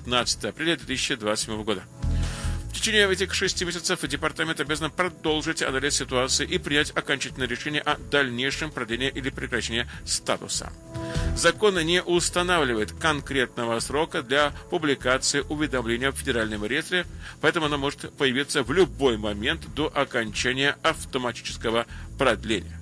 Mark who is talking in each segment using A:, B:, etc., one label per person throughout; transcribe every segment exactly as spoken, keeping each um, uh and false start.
A: девятнадцатого апреля две тысячи двадцать седьмого года. В течение этих шести месяцев департамент обязан продолжить анализ ситуации и принять окончательное решение о дальнейшем продлении или прекращении статуса. Закон не устанавливает конкретного срока для публикации уведомления в Федеральном реестре, поэтому оно может появиться в любой момент до окончания автоматического продления.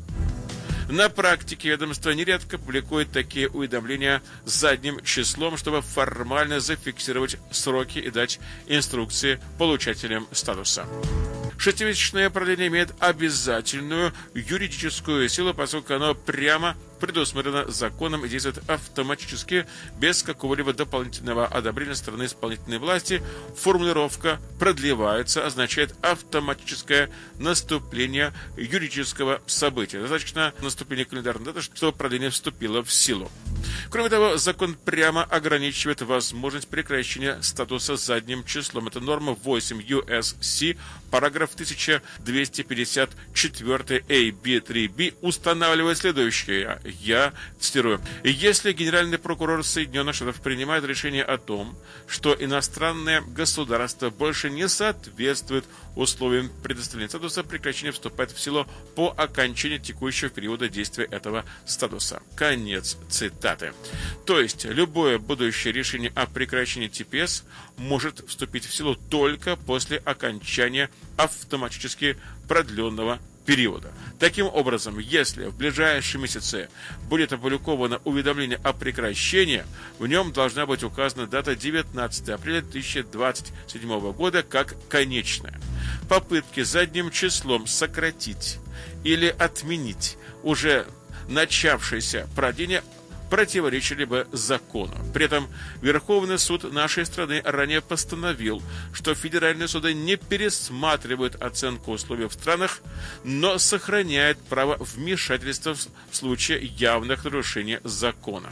A: На практике ведомство нередко публикует такие уведомления задним числом, чтобы формально зафиксировать сроки и дать инструкции получателям статуса. Шестимесячное продление имеет обязательную юридическую силу, поскольку оно прямо предусмотрено законом и действует автоматически, без какого-либо дополнительного одобрения со стороны исполнительной власти. Формулировка «продлевается» означает автоматическое наступление юридического события. Достаточно наступления календарной даты, чтобы продление вступило в силу. Кроме того, закон прямо ограничивает возможность прекращения статуса задним числом. Это норма восемь ю эс си, параграф тысяча двести пятьдесят четыре эй би три би устанавливает следующее. Я цитирую. Если генеральный прокурор Соединенных Штатов принимает решение о том, что иностранное государство больше не соответствует условиям предоставления статуса, прекращение вступает в силу по окончании текущего периода действия этого статуса. Конец цитаты. То есть, любое будущее решение о прекращении ти пи эс может вступить в силу только после окончания автоматически продленного периода. Таким образом, если в ближайшие месяцы будет опубликовано уведомление о прекращении, в нем должна быть указана дата девятнадцатого апреля две тысячи двадцать седьмого года как конечная. Попытки задним числом сократить или отменить уже начавшееся продление противоречили бы закону. При этом Верховный суд нашей страны ранее постановил, что федеральные суды не пересматривают оценку условий в странах, но сохраняют право вмешательства в случае явных нарушений закона.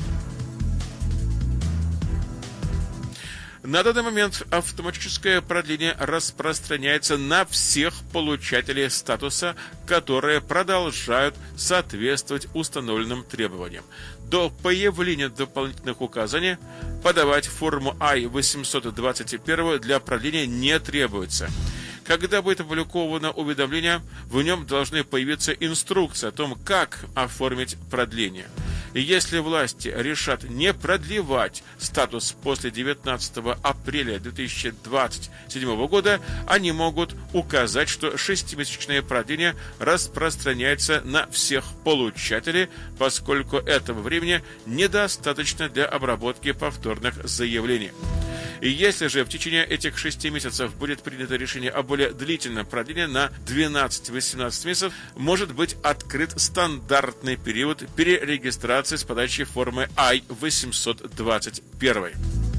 A: На данный момент автоматическое продление распространяется на всех получателей статуса, которые продолжают соответствовать установленным требованиям. До появления дополнительных указаний подавать форму ай восемьсот двадцать один для продления не требуется. Когда будет опубликовано уведомление, в нем должны появиться инструкции о том, как оформить продление. И если власти решат не продлевать статус после девятнадцатого апреля две тысячи двадцать седьмого года, они могут указать, что шестимесячное продление распространяется на всех получателей, поскольку этого времени недостаточно для обработки повторных заявлений. И если же в течение этих шести месяцев будет принято решение о более длительном продлении на двенадцать-восемнадцать месяцев, может быть открыт стандартный период перерегистрации с подачей формы ай восемьсот двадцать один.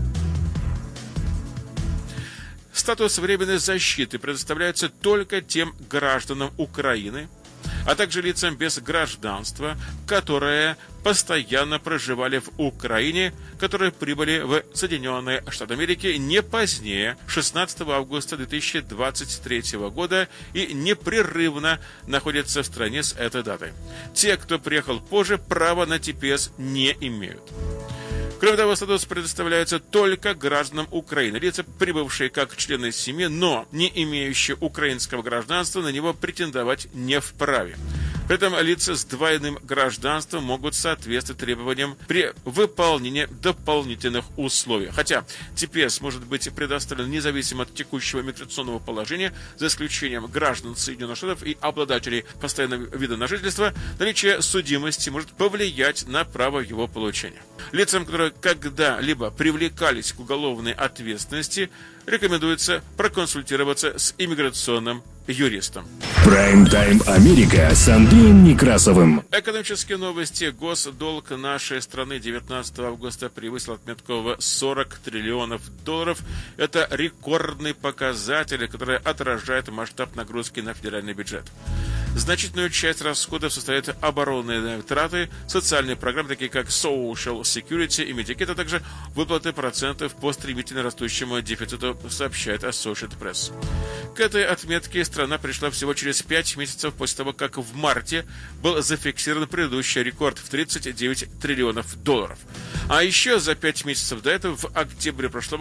A: Статус временной защиты предоставляется только тем гражданам Украины, а также лицам без гражданства, которые постоянно проживали в Украине, которые прибыли в Соединенные Штаты Америки не позднее шестнадцатого августа две тысячи двадцать третьего года и непрерывно находятся в стране с этой датой. Те, кто приехал позже, права на ти пи эс не имеют. Кроме того, статус предоставляется только гражданам Украины, лица, прибывшие как члены семьи, но не имеющие украинского гражданства, на него претендовать не вправе. При этом лица с двойным гражданством могут соответствовать требованиям при выполнении дополнительных условий. Хотя ти пи эс может быть предоставлен независимо от текущего миграционного положения, за исключением граждан Соединенных Штатов и обладателей постоянного вида на жительство, наличие судимости может повлиять на право его получения. Лицам, которые когда-либо привлекались к уголовной ответственности, рекомендуется проконсультироваться с иммиграционным юристом.
B: Прайм-тайм Америка с Андреем Некрасовым.
A: Экономические новости. Госдолг нашей страны девятнадцатого августа превысил отметку в сорок триллионов долларов. Это рекордный показатель, который отражает масштаб нагрузки на федеральный бюджет. Значительную часть расходов составляют оборонные траты, социальные программы, такие как Social Security и Medicaid, а также выплаты процентов по стремительно растущему дефициту, сообщает Associated Press. К этой отметке страна пришла всего через пять месяцев после того, как в марте был зафиксирован предыдущий рекорд в тридцать девять триллионов долларов. А еще за пять месяцев до этого, в октябре прошлого года, долг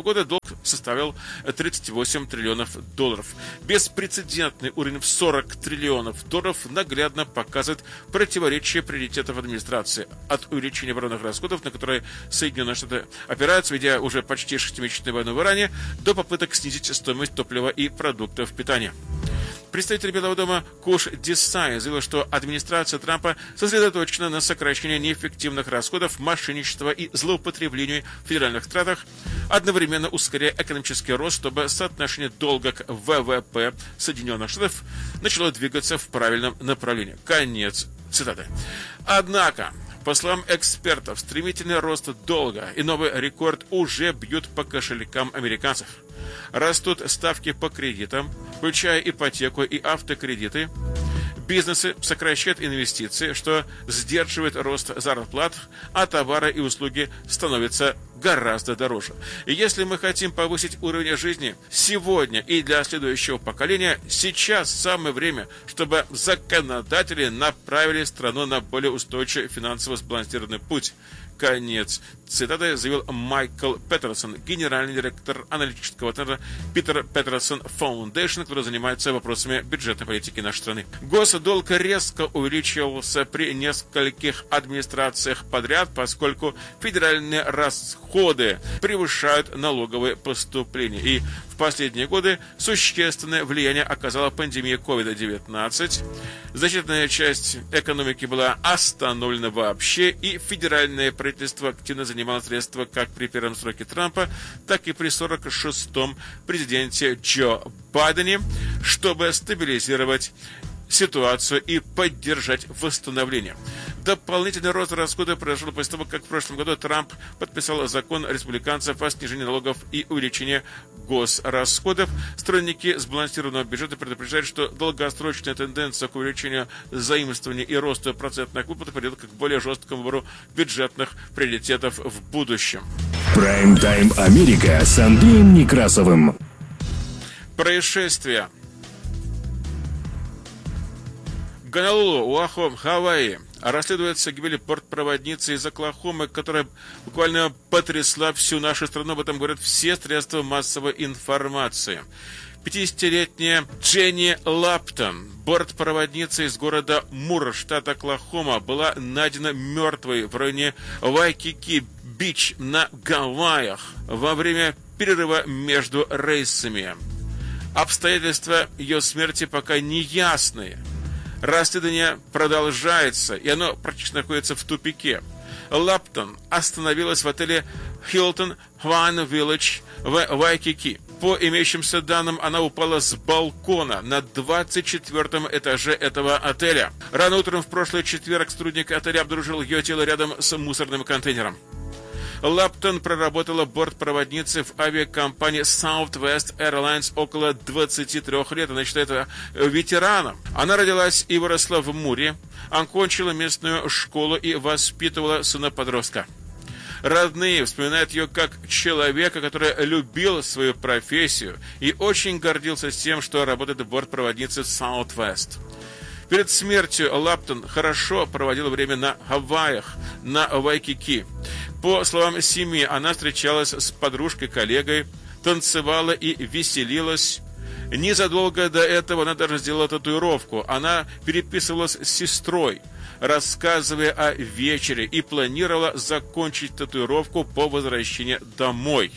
A: составил тридцать восемь триллионов долларов. Беспрецедентный уровень в сорок триллионов долларов наглядно показывает противоречие приоритетов администрации от увеличения оборонных расходов, на которые Соединенные Штаты опираются, ведя уже почти шестимесячную войну в Иране, до попыток снизить стоимость топлива и продуктов питания. Представитель Белого дома Кош Десай заявил, что администрация Трампа сосредоточена на сокращении неэффективных расходов, мошенничества и злоупотреблению в федеральных тратах, одновременно ускоряя экономический рост, чтобы соотношение долга к вэ вэ пэ Соединенных Штатов начало двигаться в правильном направлении. Конец цитаты. Однако, по словам экспертов, стремительный рост долга и новый рекорд уже бьют по кошелькам американцев. Растут ставки по кредитам, включая ипотеку и автокредиты. Бизнесы сокращают инвестиции, что сдерживает рост зарплат, а товары и услуги становятся гораздо дороже. И если мы хотим повысить уровень жизни сегодня и для следующего поколения, сейчас самое время, чтобы законодатели направили страну на более устойчивый финансово сбалансированный путь. Конец цитаты, заявил Майкл Петерсон, генеральный директор аналитического центра Питер Петерсон Foundation, который занимается вопросами бюджетной политики нашей страны. Госдолг резко увеличивался при нескольких администрациях подряд, поскольку федеральные расходы превышают налоговые поступления. И в последние годы существенное влияние оказала пандемия ковид девятнадцать. Значительная часть экономики была остановлена вообще, и федеральное правительство активно занимало средства как при первом сроке Трампа, так и при сорок шестом президенте Джо Байдене, чтобы стабилизировать ситуацию и поддержать восстановление. Дополнительный рост расходов произошел после того, как в прошлом году Трамп подписал закон республиканцев о снижении налогов и увеличении госрасходов. Сторонники сбалансированного бюджета предупреждают, что долгосрочная тенденция к увеличению заимствования и росту процентных выплат приведет к более жесткому выбору бюджетных приоритетов в будущем.
B: Прайм-тайм Америка с Андреем Некрасовым.
A: Происшествие. Гонолулу, Оаху, Гавайи. Расследуется гибель бортпроводницы из Оклахомы, которая буквально потрясла всю нашу страну. Об этом говорят все средства массовой информации. пятидесятилетняя Дженни Лаптон, бортпроводница из города Мур, штат Оклахома, была найдена мертвой в районе Вайкики-Бич на Гавайях во время перерыва между рейсами. Обстоятельства ее смерти пока не ясны. Расследование продолжается, и оно практически находится в тупике. Лаптон остановилась в отеле Hilton Hawaiian Village в Вайкики. По имеющимся данным, она упала с балкона на двадцать четвёртом этаже этого отеля. Рано утром в прошлый четверг сотрудник отеля обнаружил ее тело рядом с мусорным контейнером. Лаптон проработала бортпроводницей в авиакомпании Southwest Airlines около двадцати трёх лет. Она считается ветераном. Она родилась и выросла в Муре, окончила местную школу и воспитывала сына-подростка. Родные вспоминают ее как человека, который любил свою профессию и очень гордился тем, что работает бортпроводницей Southwest. Перед смертью Лаптон хорошо проводила время на Гавайях, на Вайкики. По словам семьи, она встречалась с подружкой, коллегой, танцевала и веселилась. Незадолго до этого она даже сделала татуировку. Она переписывалась с сестрой, рассказывая о вечере, и планировала закончить татуировку по возвращении домой.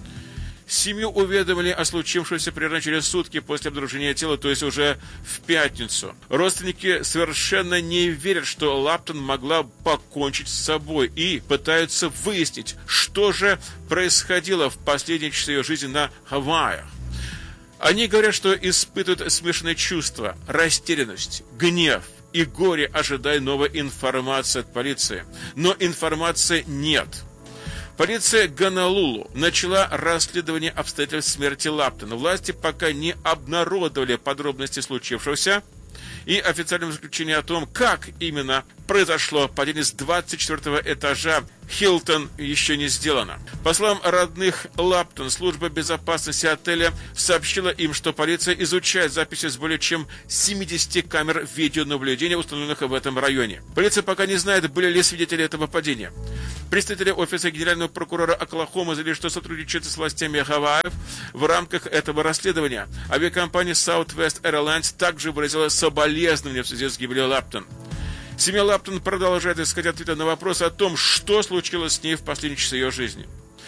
A: Семью уведомили о случившемся примерно через сутки после обнаружения тела, то есть уже в пятницу. Родственники совершенно не верят, что Лаптон могла покончить с собой, и пытаются выяснить, что же происходило в последние часы ее жизни на Гавайях. Они говорят, что испытывают смешанные чувства: растерянность, гнев и горе, ожидая новой информации от полиции. Но информации нет. Полиция Гонолулу начала расследование обстоятельств смерти Лаптона. Власти пока не обнародовали подробности случившегося И официальное заключение о том, как именно произошло падение с двадцать четвёртого этажа Хилтон, еще не сделано. По словам родных Лаптон, служба безопасности отеля сообщила им, что полиция изучает записи с более чем семидесяти камер видеонаблюдения, установленных в этом районе. Полиция пока не знает, были ли свидетели этого падения. Представители офиса генерального прокурора Оклахомы заявили, что сотрудничают с властями Гавайев в рамках этого расследования. Авиакомпания Southwest Airlines также выразила соболезнования в связи с гибелью Лаптон. Семья Лаптон продолжает искать ответы на вопрос о том, что случилось с ней в последние часы ее жизни.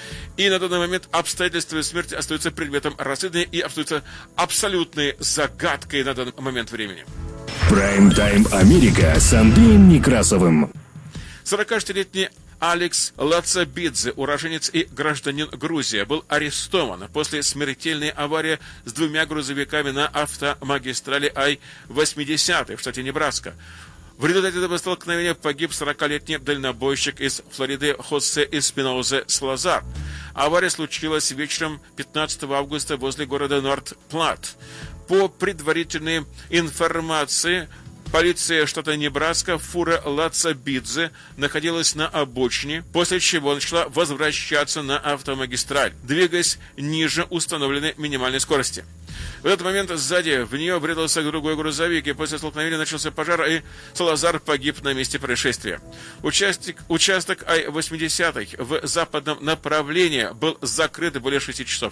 A: И на данный момент обстоятельства смерти остаются предметом расследования и остаются абсолютной загадкой на данный момент времени.
B: Прайм-тайм Америка с Андреем Некрасовым.
A: сорокашестилетний Алекс Лацабидзе, уроженец и гражданин Грузии, был арестован после смертельной аварии с двумя грузовиками на автомагистрали Ай восемьдесят в штате Небраска. В результате этого столкновения погиб сорокалетний дальнобойщик из Флориды Хосе Эспиноза Салазар. Авария случилась вечером пятнадцатого августа возле города Норт-Плат. По предварительной информации, полиция штата Небраска, фура Лацабидзе находилась на обочине, после чего начала возвращаться на автомагистраль, двигаясь ниже установленной минимальной скорости. В этот момент сзади в нее врезался другой грузовик, и после столкновения начался пожар, и Салазар погиб на месте происшествия. Участок, участок Ай восемьдесят в западном направлении был закрыт более шести часов.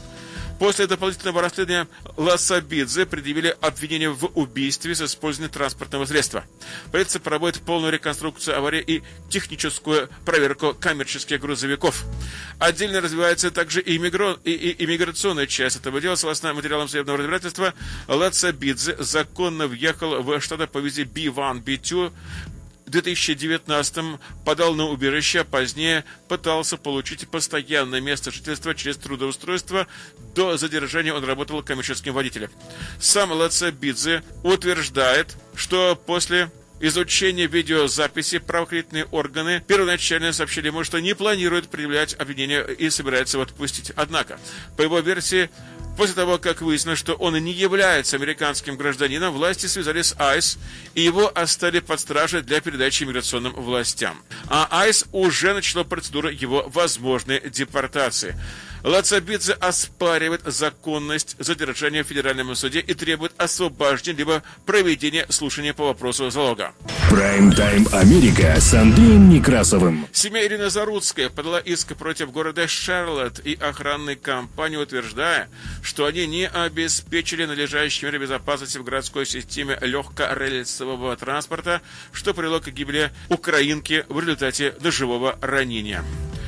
A: После дополнительного расследования Лацабидзе предъявили обвинение в убийстве с использованием транспортного средства. Полиция проводит полную реконструкцию аварии и техническую проверку коммерческих грузовиков. Отдельно развивается также и, иммигро... и, и иммиграционная часть этого дела. Согласно материалам судебного разбирательства, Лацабидзе законно въехал в штат по визе би один би два. В две тысячи девятнадцатом подал на убежище, а позднее пытался получить постоянное место жительства через трудоустройство. До задержания он работал коммерческим водителем. Сам Лацабидзе утверждает, что после изучения видеозаписи правоохранительные органы первоначально сообщили ему, что не планируют предъявлять обвинения и собираются его отпустить. Однако, по его версии, после того, как выяснилось, что он не является американским гражданином, власти связали с Айс, и его оставили под стражей для передачи иммиграционным властям. А Айс уже начала процедуру его возможной депортации. Лацабидзе оспаривает законность задержания в федеральном суде и требует освобождения либо проведения слушания по вопросу залога.
B: Прайм-тайм Америка с Андреем Некрасовым.
A: Семья Ирины Заруцкой подала иск против города Шарлотт и охранной компании, утверждая, что они не обеспечили надлежащие меры безопасности в городской системе легкорельсового транспорта, что привело к гибели украинки в результате ножевого ранения.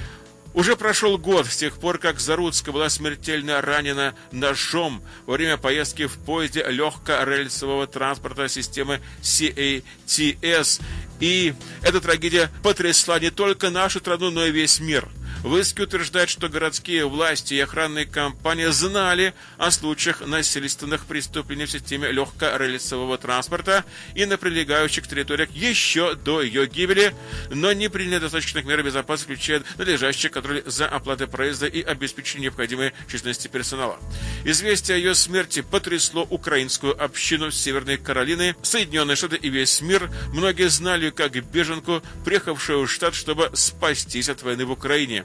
A: Уже прошел год с тех пор, как Заруцкая была смертельно ранена ножом во время поездки в поезде легкорельсового транспорта системы си эй ти эс. И эта трагедия потрясла не только нашу страну, но и весь мир. В иске утверждают, что городские власти и охранные компании знали о случаях насильственных преступлений в системе легкорельсового транспорта и на прилегающих территориях еще до ее гибели, но не приняли достаточных мер безопасности, включая надлежащий контроль за оплатой проезда и обеспечение необходимой численности персонала. Известие о ее смерти потрясло украинскую общину Северной Каролины, Соединенные Штаты и весь мир. Многие знали как беженку, приехавшую в штат, чтобы спастись от войны в Украине.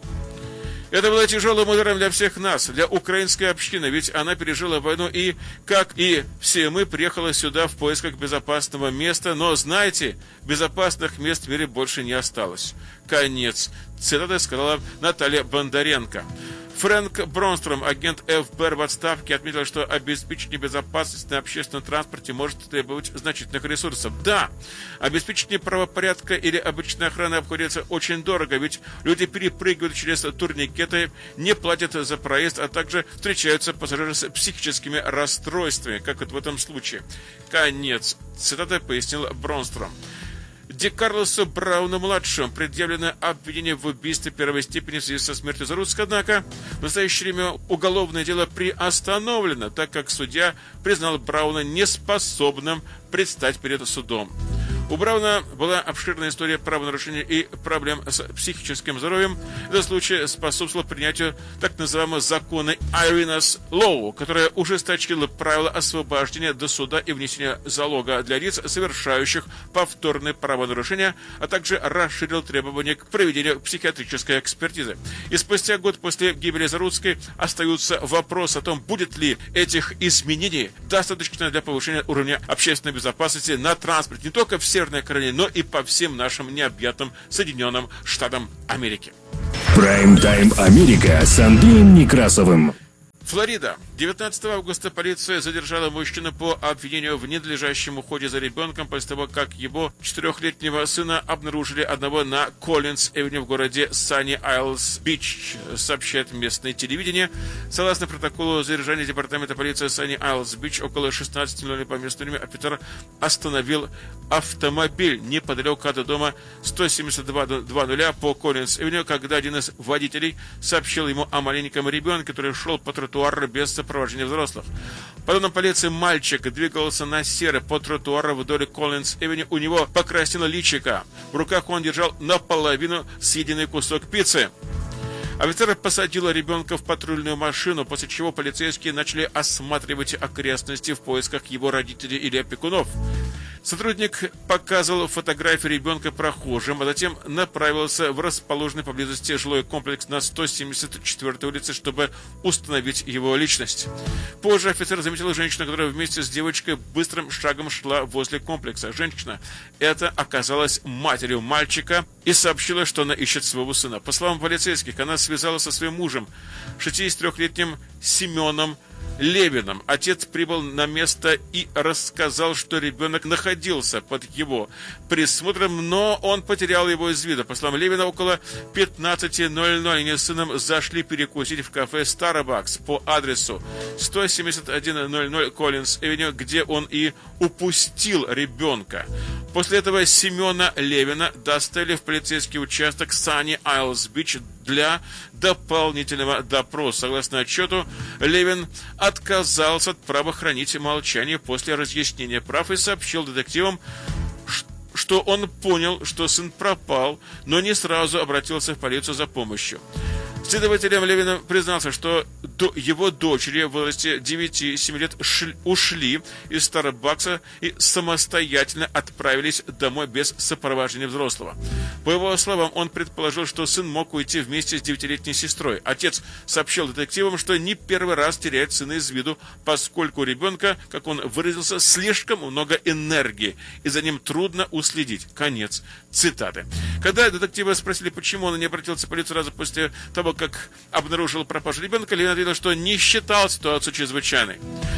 A: Это было тяжелым ударом для всех нас, для украинской общины, ведь она пережила войну и, как и все мы, приехала сюда в поисках безопасного места, но, знаете, безопасных мест в мире больше не осталось. Конец. Цитата сказала Наталья Бондаренко. Фрэнк Бронстром, агент эф бэ эр в отставке, отметил, что обеспечение безопасности на общественном транспорте может требовать значительных ресурсов. Да, обеспечение правопорядка или обычной охраны обходится очень дорого, ведь люди перепрыгивают через турникеты, не платят за проезд, а также встречаются пассажиры с психическими расстройствами, как вот в этом случае. Конец. Цитата пояснил Бронстром. Ди Карлосу Брауну-младшему предъявлено обвинение в убийстве первой степени в связи со смертью Заруцкой, однако в настоящее время уголовное дело приостановлено, так как судья признал Брауна неспособным предстать перед судом. У Брауна была обширная история правонарушений и проблем с психическим здоровьем. Этот случай способствовал принятию так называемого закона Irina's Law, которое ужесточило правила освобождения до суда и внесения залога для лиц, совершающих повторные правонарушения, а также расширил требования к проведению психиатрической экспертизы. И спустя год после гибели Заруцкой остаются вопросы о том, будет ли этих изменений достаточно для повышения уровня общественной безопасности на транспорте не только в Северной Каролине, но и по всем нашим необъятным Соединенным Штатам Америки.
B: Прайм-тайм Америка с Андреем Некрасовым.
A: Флорида. девятнадцатого августа полиция задержала мужчину по обвинению в ненадлежащем уходе за ребенком после того, как его четырехлетнего сына обнаружили одного на Коллинз-Эвеню в городе Санни-Айлс-Бич, сообщает местное телевидение. Согласно протоколу задержания департамента полиции Санни-Айлс-Бич, около шестнадцати ноль ноль по местному времени офицер остановил автомобиль неподалеку от дома сто семьдесят два двадцать по Коллинз-Эвеню, когда один из водителей сообщил ему о маленьком ребенке, который шел по тротуару без сопровождения взрослых. По данным полиции, мальчик двигался на серо по тротуару вдоль Коллинз-Эвеню. У него покраснело личико. В руках он держал наполовину съеденный кусок пиццы. Офицер посадил ребенка в патрульную машину, после чего полицейские начали осматривать окрестности в поисках его родителей или опекунов. Сотрудник показывал фотографии ребенка прохожим, а затем направился в расположенный поблизости жилой комплекс на сто семьдесят четвёртой улице, чтобы установить его личность. Позже офицер заметил женщину, которая вместе с девочкой быстрым шагом шла возле комплекса. Женщина эта оказалась матерью мальчика и сообщила, что она ищет своего сына. По словам полицейских, она связалась со своим мужем, шестидесятитрёхлетним Семеном Левиным. Отец прибыл на место и рассказал, что ребенок находился под его присмотром, но он потерял его из вида. По словам Левина, около пятнадцати ноль ноль они с сыном зашли перекусить в кафе Starbucks по адресу сто семьдесят один ноль ноль Коллинз-Эвеню, где он и упустил ребенка. После этого Семена Левина доставили в полицейский участок Санни-Айлс-Бич для дополнительного допроса. Согласно отчету, Левин отказался от права хранить молчание после разъяснения прав и сообщил детективам, что он понял, что сын пропал, но не сразу обратился в полицию за помощью. Следователям Левин признался, что его дочери в возрасте девяти-семи лет ушли из Старбакса и самостоятельно отправились домой без сопровождения взрослого. По его словам, он предположил, что сын мог уйти вместе с девятилетней сестрой. Отец сообщил детективам, что не первый раз теряет сына из виду, поскольку у ребенка, как он выразился, слишком много энергии, и за ним трудно уследить. Конец цитаты. Когда детективы спросили, почему он не обратился в полицию сразу после того, как обнаружил пропажу ребенка, Левин ответил, что не считал ситуацию чрезвычайной.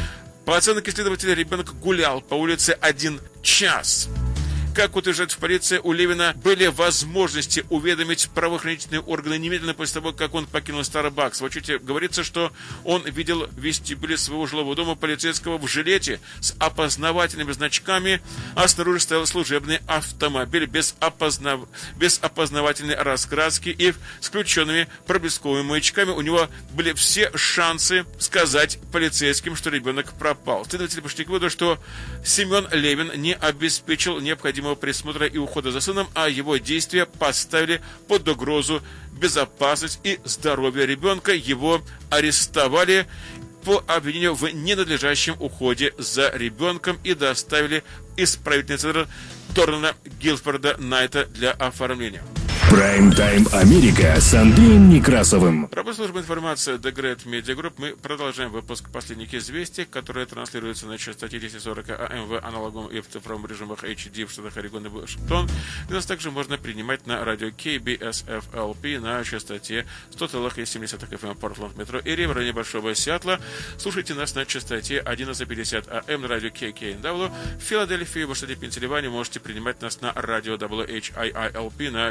A: По оценке следователя, ребенок гулял по улице один час. Как утверждает в полиции, у Левина были возможности уведомить правоохранительные органы немедленно после того, как он покинул Starbucks. В отчете говорится, что он видел в вестибюле своего жилого дома полицейского в жилете с опознавательными значками, а снаружи стоял служебный автомобиль без, опознав... без опознавательной раскраски и с включенными проблесковыми маячками. У него были все шансы сказать полицейским, что ребенок пропал. Следователи пришли к выводу, что Семен Левин не обеспечил необходимого присмотра и ухода за сыном, а его действия поставили под угрозу безопасность и здоровье ребенка. Его арестовали по обвинению в ненадлежащем уходе за ребенком и доставили в исправительный центр Торнона Гилфорда Найта для оформления.
B: Прайм-тайм Америка с Андреем Некрасовым.
A: Работа службы информации The Great Media Group. Мы продолжаем выпуск последних известий, которые транслируются на частоте десять сорок АМ в аналоговом и в цифровом режимах эйч ди в штатах Орегон и Вашингтон. И нас также можно принимать на радио кей би эс эф эл пи на частоте сто семьдесят эф эм Портленд Метро Эри в районе Большого Сиэтла. Слушайте нас на частоте одиннадцать пятьдесят АМ на радио кей кей эн дабл ю. В Филадельфии, в штате Пенсильвания можете принимать нас на радио дабл ю эйч ай ай эл пи на частоте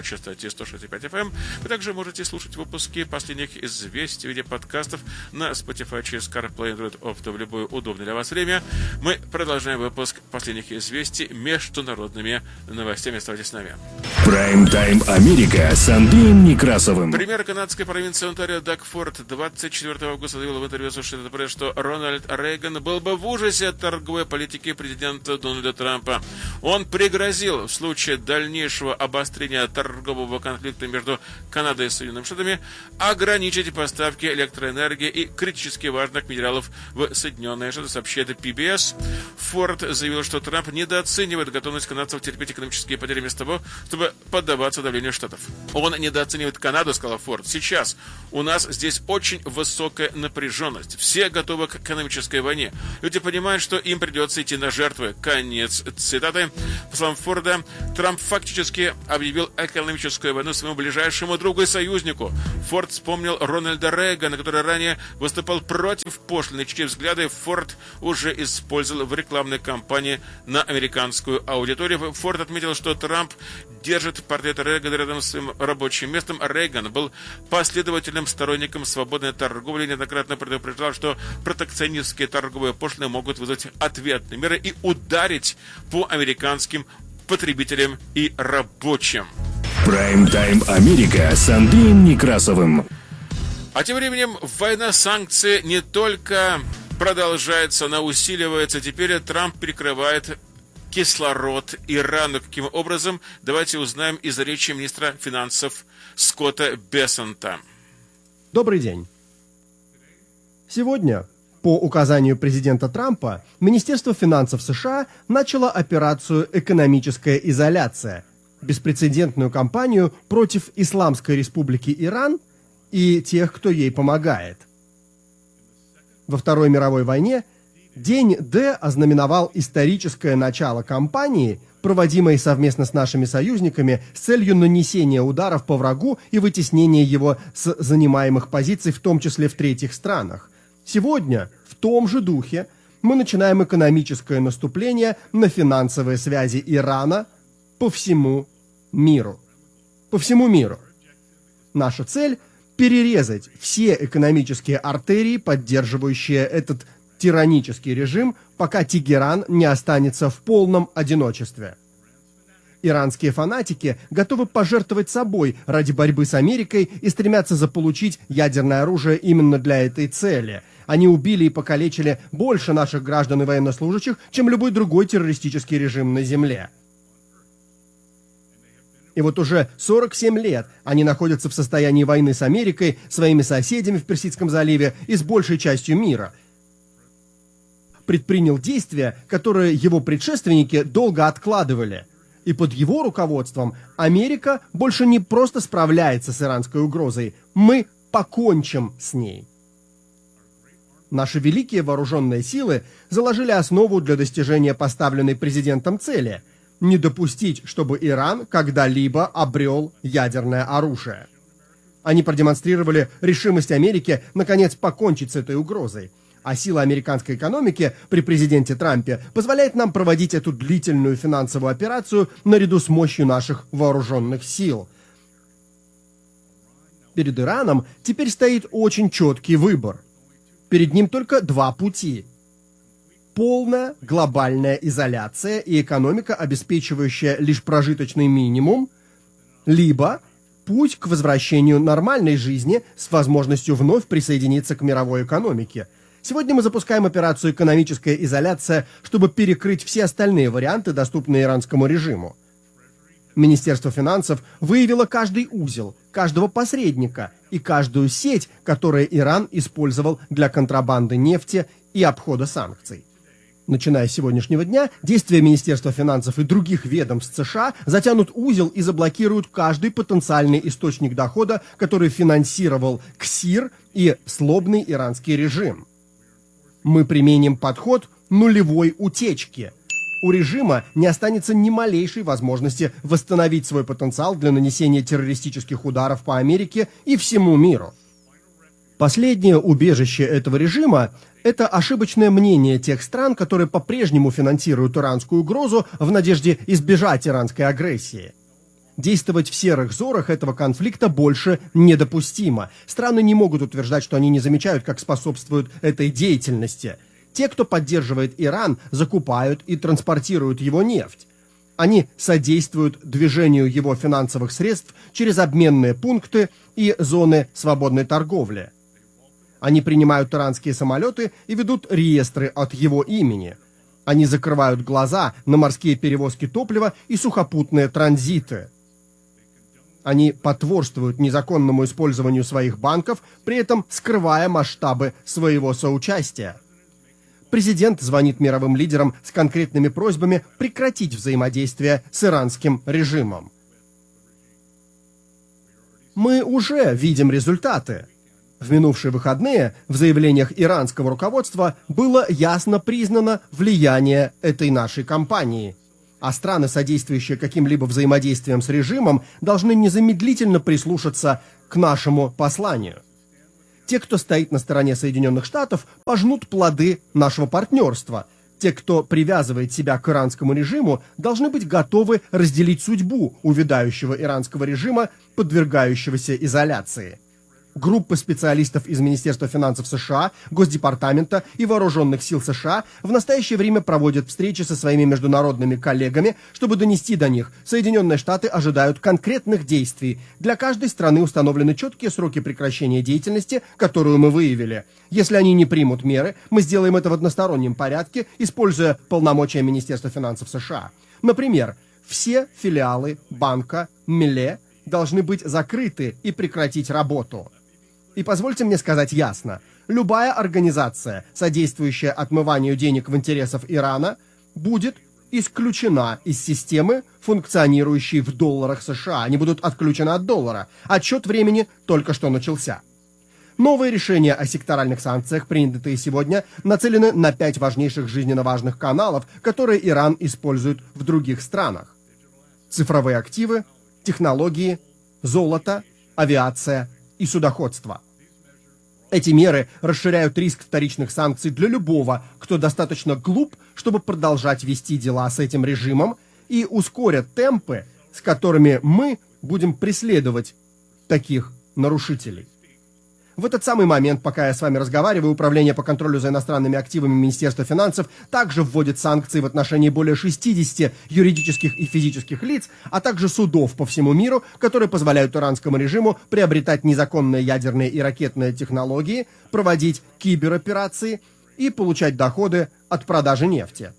A: частоте сто шесть и пять эф эм. Вы также можете слушать выпуски последних известий в виде подкастов на Spotify через CarPlay, Android Auto в любое удобное для вас время. Мы продолжаем выпуск последних известий международными новостями. Оставайтесь с нами.
B: Прайм-тайм Америка с Андреем Некрасовым.
A: Премьер канадской провинции Онтарио Даг Форд двадцать четвёртого августа заявил в интервью Associated Press, что Рональд Рейган был бы в ужасе от торговой политики президента Дональда Трампа. Он пригрозил в случае дальнейшего обострения торгового конфликта между Канадой и Соединенными Штатами ограничить поставки электроэнергии и критически важных минералов в Соединенные Штаты, сообщает пи би эс. Форд заявил, что Трамп недооценивает готовность канадцев терпеть экономические потери вместо того, чтобы поддаваться давлению Штатов. Он недооценивает Канаду, сказал Форд. Сейчас у нас здесь очень высокая напряженность. Все готовы к экономической войне. Люди понимают, что им придется идти на жертвы. Конец цитаты. По словам Форда, Трамп фактически объявил экономическую войну своему ближайшему другу и союзнику. Форд вспомнил Рональда Рейгана, который ранее выступал против пошлины, чьи взгляды Форд уже использовал в рекламной кампании на американскую аудиторию. Форд отметил, что Трамп держит портрет Рейгана рядом с своим рабочим местом. Рейган был последовательным сторонником свободной торговли и неоднократно предупреждал, что протекционистские торговые пошлины могут вызвать ответные меры и ударить по американским потребителям и рабочим.
B: Прайм-тайм Америка с Андреем Некрасовым.
A: А тем временем война санкций не только продолжается, она усиливается. Теперь Трамп перекрывает кислород Ирану. Каким образом? Давайте узнаем из речи министра финансов Скотта Бессента.
C: Добрый день. Сегодня, по указанию президента Трампа, Министерство финансов США начало операцию «Экономическая изоляция», беспрецедентную кампанию против Исламской Республики Иран и тех, кто ей помогает. Во Второй мировой войне День Д ознаменовал историческое начало кампании, проводимой совместно с нашими союзниками с целью нанесения ударов по врагу и вытеснения его с занимаемых позиций, в том числе в третьих странах. Сегодня, в том же духе, мы начинаем экономическое наступление на финансовые связи Ирана по всему миру. По всему миру. Наша цель – перерезать все экономические артерии, поддерживающие этот тиранический режим, пока Тегеран не останется в полном одиночестве. Иранские фанатики готовы пожертвовать собой ради борьбы с Америкой и стремятся заполучить ядерное оружие именно для этой цели. Они убили и покалечили больше наших граждан и военнослужащих, чем любой другой террористический режим на Земле. И вот уже сорок семь лет они находятся в состоянии войны с Америкой, своими соседями в Персидском заливе и с большей частью мира. Предпринял действия, которые его предшественники долго откладывали. И под его руководством Америка больше не просто справляется с иранской угрозой, мы покончим с ней. Наши великие вооруженные силы заложили основу для достижения поставленной президентом цели – не допустить, чтобы Иран когда-либо обрел ядерное оружие. Они продемонстрировали решимость Америки наконец покончить с этой угрозой. А сила американской экономики при президенте Трампе позволяет нам проводить эту длительную финансовую операцию наряду с мощью наших вооруженных сил. Перед Ираном теперь стоит очень четкий выбор. Перед ним только два пути. Полная глобальная изоляция и экономика, обеспечивающая лишь прожиточный минимум, либо путь к возвращению нормальной жизни с возможностью вновь присоединиться к мировой экономике. Сегодня мы запускаем операцию «Экономическая изоляция», чтобы перекрыть все остальные варианты, доступные иранскому режиму. Министерство финансов выявило каждый узел, каждого посредника и каждую сеть, которую Иран использовал для контрабанды нефти и обхода санкций. Начиная с сегодняшнего дня, действия Министерства финансов и других ведомств США затянут узел и заблокируют каждый потенциальный источник дохода, который финансировал КСИР и злобный иранский режим. Мы применим подход нулевой утечки. У режима не останется ни малейшей возможности восстановить свой потенциал для нанесения террористических ударов по Америке и всему миру. Последнее убежище этого режима – это ошибочное мнение тех стран, которые по-прежнему финансируют иранскую угрозу в надежде избежать иранской агрессии. Действовать в серых зонах этого конфликта больше недопустимо. Страны не могут утверждать, что они не замечают, как способствуют этой деятельности. Те, кто поддерживает Иран, закупают и транспортируют его нефть. Они содействуют движению его финансовых средств через обменные пункты и зоны свободной торговли. Они принимают иранские самолеты и ведут реестры от его имени. Они закрывают глаза на морские перевозки топлива и сухопутные транзиты. Они потворствуют незаконному использованию своих банков, при этом скрывая масштабы своего соучастия. Президент звонит мировым лидерам с конкретными просьбами прекратить взаимодействие с иранским режимом. Мы уже видим результаты. В минувшие выходные в заявлениях иранского руководства было ясно признано влияние этой нашей кампании. А страны, содействующие каким-либо взаимодействием с режимом, должны незамедлительно прислушаться к нашему посланию. Те, кто стоит на стороне Соединенных Штатов, пожнут плоды нашего партнерства. Те, кто привязывает себя к иранскому режиму, должны быть готовы разделить судьбу увядающего иранского режима, подвергающегося изоляции. Группы специалистов из Министерства финансов США, Госдепартамента и Вооруженных сил США в настоящее время проводят встречи со своими международными коллегами, чтобы донести до них. Соединенные Штаты ожидают конкретных действий. Для каждой страны установлены четкие сроки прекращения деятельности, которую мы выявили. Если они не примут меры, мы сделаем это в одностороннем порядке, используя полномочия Министерства финансов США. Например, все филиалы банка Милле должны быть закрыты и прекратить работу. И позвольте мне сказать ясно, любая организация, содействующая отмыванию денег в интересах Ирана, будет исключена из системы, функционирующей в долларах США. Они будут отключены от доллара. Отсчет времени только что начался. Новые решения о секторальных санкциях, принятые сегодня, нацелены на пять важнейших жизненно важных каналов, которые Иран использует в других странах. Цифровые активы, технологии, золото, авиация и судоходство. Эти меры расширяют риск вторичных санкций для любого, кто достаточно глуп, чтобы продолжать вести дела с этим режимом, и ускорят темпы, с которыми мы будем преследовать таких нарушителей. В этот самый момент, пока я с вами разговариваю, Управление по контролю за иностранными активами Министерства финансов также вводит санкции в отношении более шестидесяти юридических и физических лиц, а также судов по всему миру, которые позволяют иранскому режиму приобретать незаконные ядерные и ракетные технологии, проводить кибероперации и получать доходы от продажи нефти.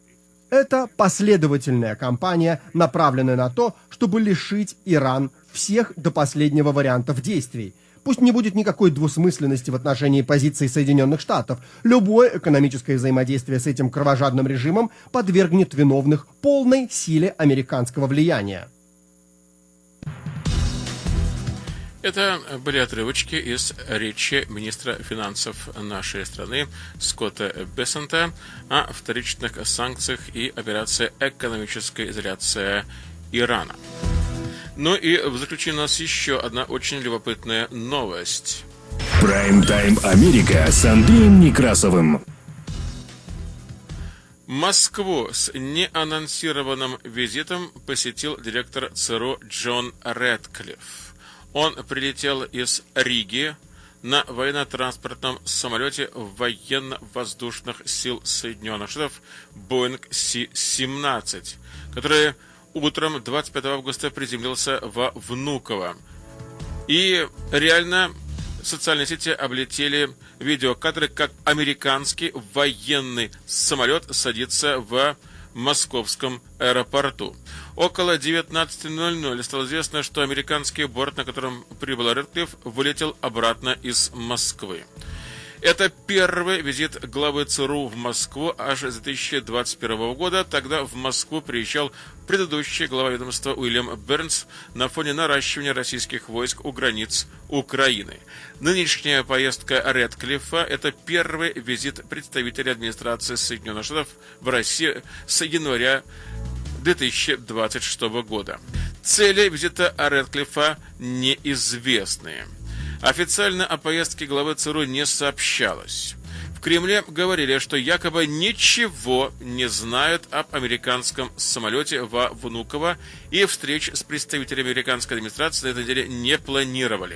C: Это последовательная кампания, направленная на то, чтобы лишить Иран всех до последнего вариантов действий. Пусть не будет никакой двусмысленности в отношении позиции Соединенных Штатов. Любое экономическое взаимодействие с этим кровожадным режимом подвергнет виновных полной силе американского влияния.
A: Это были отрывочки из речи министра финансов нашей страны Скотта Бессента о вторичных санкциях и операции «Экономическая изоляция Ирана». Ну и в заключение у нас еще одна очень любопытная новость.
B: Прайм-тайм Америка с Андреем Некрасовым.
A: Москву с неанонсированным визитом посетил директор ЦРУ Джон Рэдклифф. Он прилетел из Риги на военно-транспортном самолете военно-воздушных сил Соединенных Штатов Боинг Си семнадцать, который утром двадцать пятого августа приземлился во Внуково. И реально социальные сети облетели видеокадры, как американский военный самолет садится в московском аэропорту. Около девятнадцати ноль-ноль стало известно, что американский борт, на котором прибыл Рэдклифф, вылетел обратно из Москвы. Это первый визит главы ЦРУ в Москву аж с две тысячи двадцать первого года. Тогда в Москву приезжал предыдущий глава ведомства Уильям Бернс на фоне наращивания российских войск у границ Украины. Нынешняя поездка Рэдклиффа – это первый визит представителя администрации Соединенных Штатов в России с января две тысячи двадцать шестого года. Цели визита Рэдклиффа неизвестны. Официально о поездке главы ЦРУ не сообщалось. В Кремле говорили, что якобы ничего не знают об американском самолете во Внуково и встреч с представителями американской администрации на этой неделе не планировали.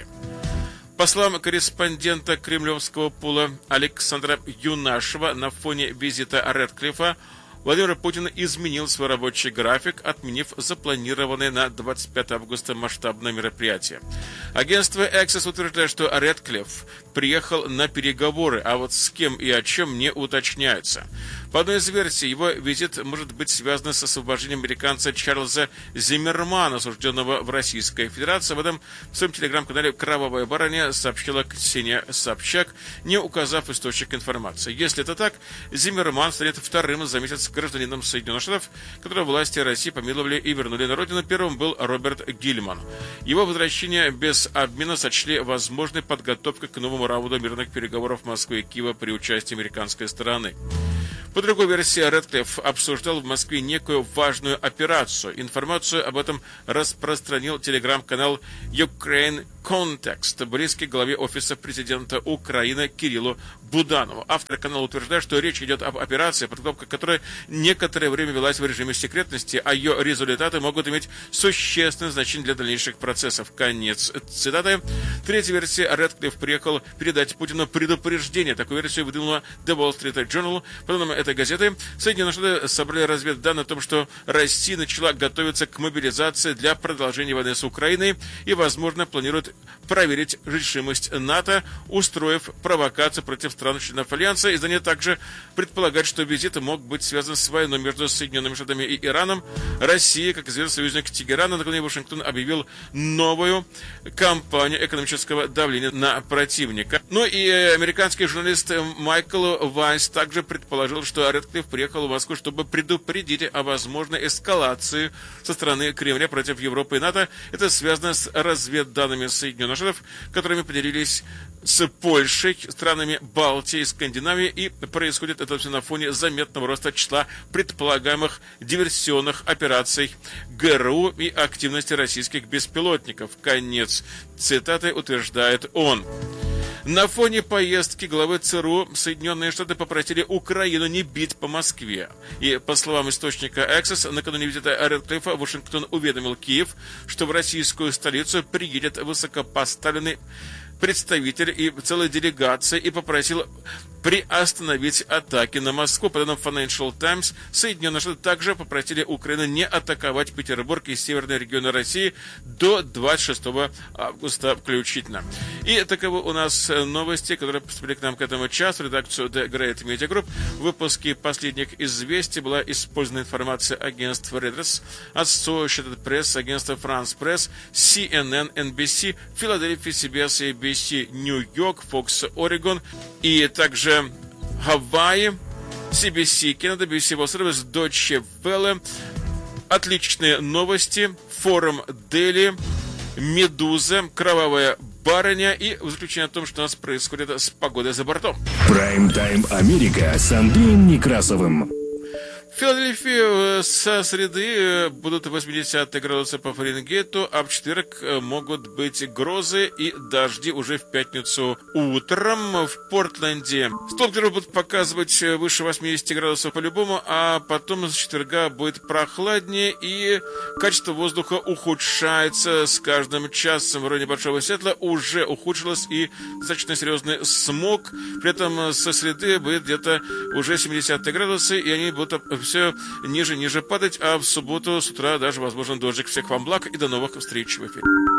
A: По словам корреспондента кремлевского пула Александра Юнашева, на фоне визита Рэдклиффа Владимир Путин изменил свой рабочий график, отменив запланированное на двадцать пятое августа масштабное мероприятие. Агентство Access утверждает, что Рэдклифф приехал на переговоры, а вот с кем и о чем не уточняется. По одной из версий, его визит может быть связан с освобождением американца Чарльза Зиммермана, осужденного в Российской Федерации. Об этом в своем телеграм-канале «Кровавая барыня» сообщила Ксения Собчак, не указав источник информации. Если это так, Зиммерман станет вторым за месяц гражданином Соединенных Штатов, которого власти России помиловали и вернули на родину. Первым был Роберт Гильман. Его возвращение без обмена сочли возможной подготовкой к новому раунду мирных переговоров Москвы и Киева при участии американской стороны. По другой версии, Рэдклифф обсуждал в Москве некую важную операцию. Информацию об этом распространил телеграм-канал Ukraine Context, близкий к главе офиса президента Украины Кириллу Буданову. Автор канала утверждает, что речь идет об операции, подготовка которой некоторое время велась в режиме секретности, а ее результаты могут иметь существенное значение для дальнейших процессов. Конец цитаты. Третья версия. Рэдклифф приехал передать Путину предупреждение. Такую версию выдвинула The Wall Street Journal. По данным этой газеты, Соединенные Штаты собрали разведданные о том, что Россия начала готовиться к мобилизации для продолжения войны с Украиной и, возможно, планирует проверить решимость НАТО, устроив провокацию против стран-членов Альянса. Издание также предполагает, что визит мог быть связан с войной между Соединенными Штатами и Ираном. Россия, как известно, союзник Тегерана, накануне Вашингтон объявил новую кампанию экономического давления на противника. Ну и американский журналист Майкл Вайс также предположил, что Рэдклифф приехал в Москву, чтобы предупредить о возможной эскалации со стороны Кремля против Европы и НАТО. Это связано с разведданными Соединенных Штатов, которыми поделились с Польшей, странами Балтии и Скандинавии, и происходит это все на фоне заметного роста числа предполагаемых диверсионных операций ГРУ и активности российских беспилотников. Конец цитаты, утверждает он. На фоне поездки главы ЦРУ Соединенные Штаты попросили Украину не бить по Москве. И, по словам источника Access, накануне визита Рэдклиффа Вашингтон уведомил Киев, что в российскую столицу приедет высокопоставленный представитель и целая делегация, и попросил приостановить атаки на Москву. По данным Financial Times, Соединенные Штаты также попросили Украину не атаковать Петербург и северные регионы России до двадцать шестого августа включительно. И таковы у нас новости, которые поступили к нам к этому часу. Редакцию The Great Media Group. В выпуске последних известий была использована информация агентств Reuters, Associated Press, агентства France Press, си эн эн, эн би си, Philadelphia, си би эс, эй би си, Нью-Йорк, Fox, Oregon и также Гавайи, си би си, Канада, би би си World Service, Deutsche Welle. Отличные новости, форум Дели, Медуза, Кровавая барыня и в заключение о том, что у нас происходит с погодой за бортом.
B: Прайм-тайм Америка с Андреем Некрасовым.
A: В Филадельфии со среды будут восемьдесят градусов по Фаренгейту, а в четверг могут быть грозы и дожди уже в пятницу утром. В Портленде столбнеры будут показывать выше восьмидесяти градусов по-любому, а потом с четверга будет прохладнее и качество воздуха ухудшается с каждым часом. В районе Большого Сиэтла уже ухудшилось и достаточно серьезный смог. При этом со среды будет где-то уже семидесятые градусы, и они будут все ниже-ниже падать, а в субботу с утра даже возможен дождик. Всех вам благ и до новых встреч в эфире.